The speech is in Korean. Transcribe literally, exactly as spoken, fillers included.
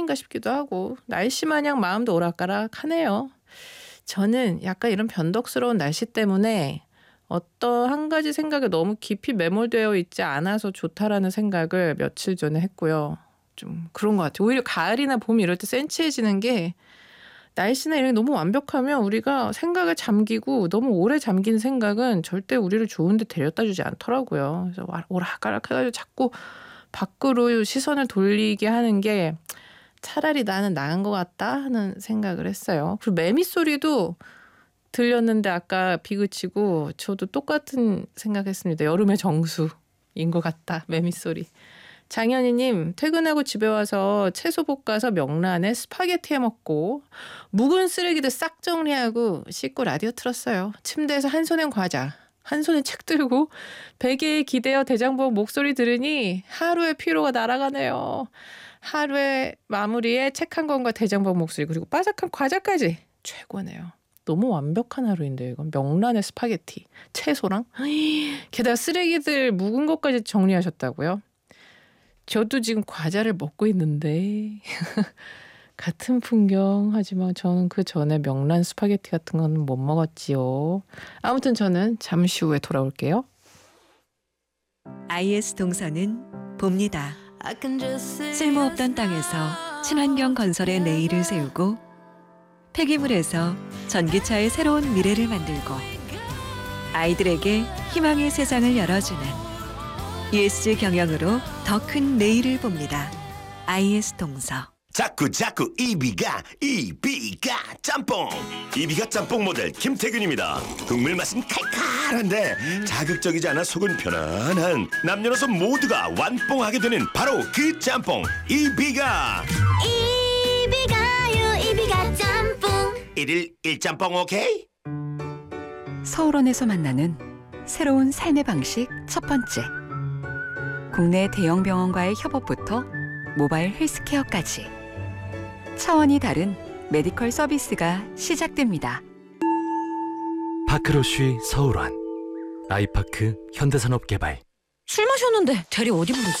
사연인가 싶기도 하고 날씨 마냥 마음도 오락가락하네요. 저는 약간 이런 변덕스러운 날씨 때문에 어떤 한 가지 생각에 너무 깊이 매몰되어 있지 않아서 좋다라는 생각을 며칠 전에 했고요. 좀 그런 것 같아요. 오히려 가을이나 봄 이럴 때 센치해지는 게 날씨나 이런 게 너무 완벽하면 우리가 생각에 잠기고 너무 오래 잠긴 생각은 절대 우리를 좋은 데 데려다 주지 않더라고요. 그래서 오락가락 해가지고 자꾸 밖으로 시선을 돌리게 하는 게 차라리 나는 나은 것 같다 하는 생각을 했어요. 그리고 매미 소리도 들렸는데 아까 비 그치고 저도 똑같은 생각했습니다. 여름의 정수인 것 같다. 매미 소리. 장현희님, 퇴근하고 집에 와서 채소 볶아서 명란에 스파게티 해먹고 묵은 쓰레기들 싹 정리하고 씻고 라디오 틀었어요. 침대에서 한 손엔 과자, 한 손에 책 들고 베개에 기대어 대장복 목소리 들으니 하루의 피로가 날아가네요. 하루의 마무리에 책 한 권과 대장복 목소리 그리고 바삭한 과자까지 최고네요. 너무 완벽한 하루인데요. 이건 명란에 스파게티, 채소랑 게다가 쓰레기들 묵은 것까지 정리하셨다고요? 저도 지금 과자를 먹고 있는데 같은 풍경 하지만 저는 그 전에 명란 스파게티 같은 거는 못 먹었지요. 아무튼 저는 잠시 후에 돌아올게요. 아이에스 동서는 봅니다. 쓸모없던 땅에서 친환경 건설의 내일을 세우고 폐기물에서 전기차의 새로운 미래를 만들고 아이들에게 희망의 세상을 열어주는 이에스지 경영으로 더 큰 내일을 봅니다. 아이에스 동서. 자꾸 자꾸 이비가 이비가 짬뽕 이비가 짬뽕 모델 김태균입니다. 국물 맛은 칼칼한데 자극적이지 않아 속은 편안한 남녀노소 모두가 완뽕하게 되는 바로 그 짬뽕 이비가 이비가요 이비가 짬뽕 일일 일짬뽕 오케이? 서울원에서 만나는 새로운 삶의 방식 첫 번째. 국내 대형 병원과의 협업부터 모바일 헬스케어까지 차원이 다른 메디컬 서비스가 시작됩니다. 파크로쉬 서울원 아이파크 현대산업개발. 술 마셨는데 대리 어디 부르지?